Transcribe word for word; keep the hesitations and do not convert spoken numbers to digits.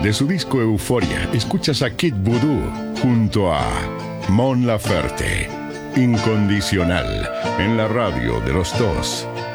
De su disco Euforia, escuchas a Kid Voodoo junto a Mon Laferte. Incondicional, en la radio de los dos.